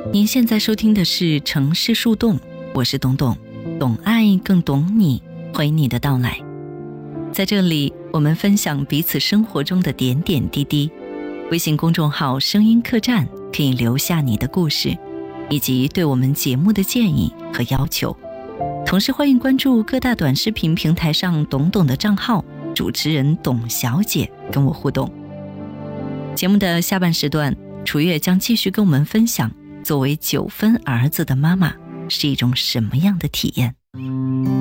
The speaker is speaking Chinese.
您现在收听的是城市树洞，我是董董，懂爱更懂你，欢迎你的到来。在这里，我们分享彼此生活中的点点滴滴。微信公众号声音客栈可以留下你的故事，以及对我们节目的建议和要求。同时欢迎关注各大短视频平台上董董的账号，主持人董小姐跟我互动。节目的下半时段，楚月将继续跟我们分享作为9分儿子的妈妈是一种什么样的体验。